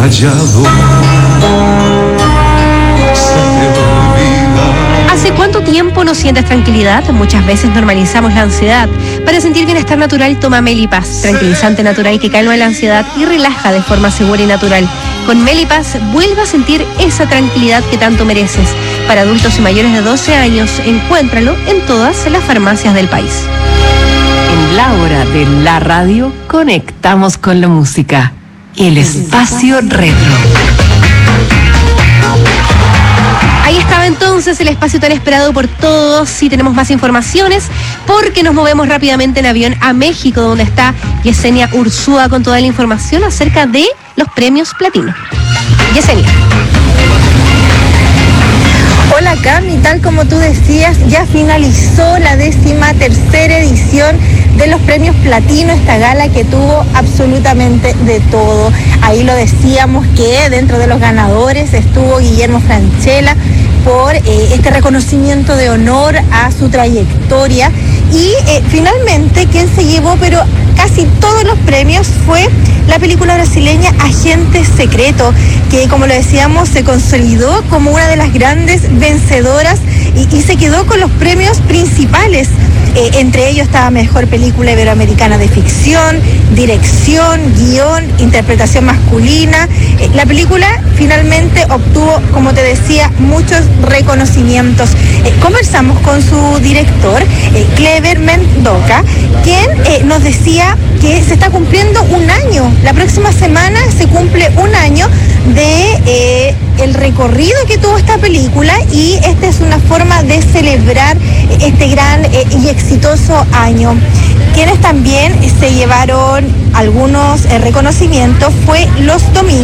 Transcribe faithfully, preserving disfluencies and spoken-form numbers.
callado se te olvida. ¿Hace cuánto tiempo no sientes tranquilidad? Muchas veces normalizamos la ansiedad. Para sentir bienestar natural, toma Melipaz, tranquilizante natural que calma la ansiedad y relaja de forma segura y natural. Con Melipaz, vuelve a sentir esa tranquilidad que tanto mereces. Para adultos y mayores de doce años, encuéntralo en todas las farmacias del país. En la hora de la radio, conectamos con la música. El espacio retro. Ahí estaba entonces el espacio tan esperado por todos. Sí, tenemos más informaciones porque nos movemos rápidamente en avión a México, donde está Yesenia Ursúa con toda la información acerca de los premios Platino. Yesenia. Hola Cami, tal como tú decías, ya finalizó la décima tercera edición de los premios Platino, esta gala que tuvo absolutamente de todo. Ahí lo decíamos que dentro de los ganadores estuvo Guillermo Francella por eh, este reconocimiento de honor a su trayectoria y eh, finalmente quien se llevó pero casi todos los premios fue la película brasileña Agente Secreto, que como lo decíamos se consolidó como una de las grandes vencedoras y, y se quedó con los premios principales. Eh, entre ellos estaba Mejor Película Iberoamericana de Ficción, Dirección, Guión, Interpretación Masculina. Eh, la película finalmente obtuvo, como te decía, muchos reconocimientos. Eh, conversamos con su director, eh, Clever Mendoca, quien eh, nos decía que se está cumpliendo un año. La próxima semana se cumple un año de eh, el recorrido que tuvo esta película y esta es una forma de celebrar este gran eh, y exitoso año. Quienes también se llevaron algunos eh, reconocimientos fue Los Domingos.